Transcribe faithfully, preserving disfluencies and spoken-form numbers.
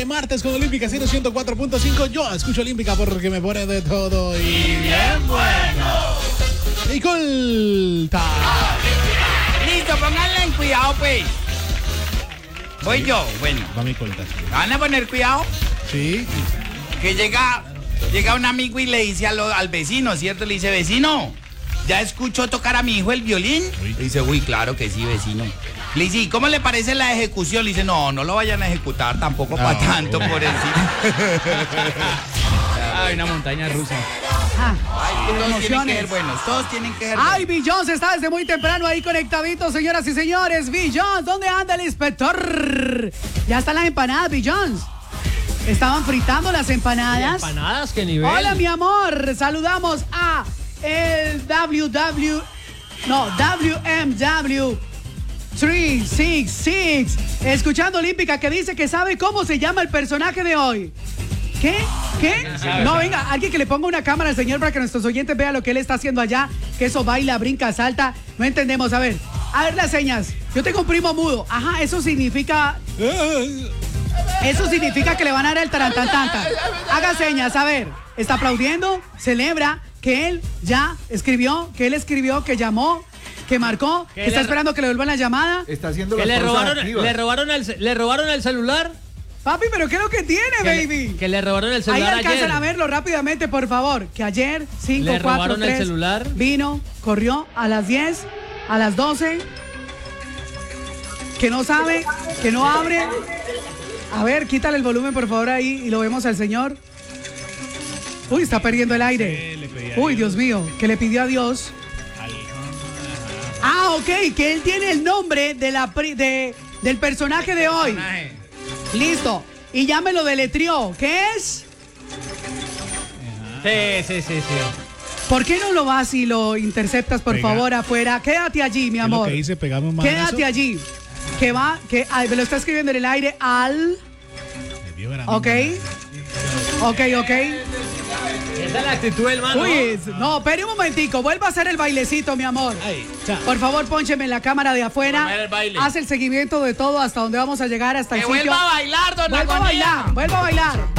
Martes con Olímpica ciento cuatro punto cinco. Yo escucho Olímpica porque me pone de todo y bien bueno. Y colta. Listo, pónganle en cuidado, pues. Voy yo, bueno. Va mi colta. ¿Van a poner cuidado? Sí. Que llega, llega un amigo y le dice a lo- al vecino, ¿cierto? Le dice, vecino, ¿ya escuchó tocar a mi hijo el violín? Uy. Le dice, uy, claro que sí, vecino. Le dice, ¿y cómo le parece la ejecución? Le dice, no, no lo vayan a ejecutar tampoco para No. tanto por encima. Ay, una montaña rusa. Ay, todos tienen que emociones. ser buenos, todos tienen que ser Ay, buenos. Bill Jones está desde muy temprano ahí conectadito, señoras y señores. Bill Jones, ¿dónde anda el inspector? Ya están las empanadas, Bill Jones. Estaban fritando las empanadas. Empanadas, qué nivel. Hola, mi amor. Saludamos a el W W... No, W M W trescientos sesenta y seis. Escuchando Olímpica, que dice que sabe cómo se llama el personaje de hoy. ¿Qué? ¿Qué? No, venga, alguien que le ponga una cámara al señor para que nuestros oyentes vean lo que él está haciendo allá. Que eso baila, brinca, salta. No entendemos. A ver, a ver las señas. Yo tengo un primo mudo. Ajá, eso significa... Eso significa que le van a dar el tarantantanta. Haga señas, a ver. Está aplaudiendo, celebra que él ya escribió, que él escribió, que llamó, que marcó, Que está le- esperando que le vuelvan la llamada. Está haciendo Que las le pausas robaron, activas. le robaron el, ce- le robaron el celular. Papi, pero ¿qué es lo que tiene, Que le- baby? que le robaron el Ahí celular alcanzan ayer. a verlo rápidamente, por favor. Que ayer, cinco, Le cuatro, robaron el tres, celular. vino, corrió a las diez, a las doce. Que no sabe, que no abre. A ver, quítale el volumen, por favor, ahí y lo vemos al señor. Uy, está perdiendo el aire. Sí, le pedí a Uy, Dios. Dios mío, que le pidió a Dios. Ah, ok, que él tiene el nombre de la pri- de, del personaje de hoy. Listo. Y ya me lo deletrió. ¿Qué es? Sí, sí, sí, sí. ¿Por qué no lo vas y lo interceptas, por Pega. favor, afuera? Quédate allí, mi ¿Qué es lo amor. que dice? Pegame un manazo. Quédate allí. Que va, que ay, me lo está escribiendo en el aire al... Me vio grande. Ok. Ok, ok. Esa es la actitud del mano. Uy, es- no, espere un momentico. Vuelva a hacer el bailecito, mi amor. Ay, chao. Por favor, póncheme en la cámara de afuera. Poner el baile. Haz el seguimiento de todo hasta donde vamos a llegar, hasta Que el sitio. vuelva a bailar, don Vuelva a Agonía. bailar, vuelva a bailar.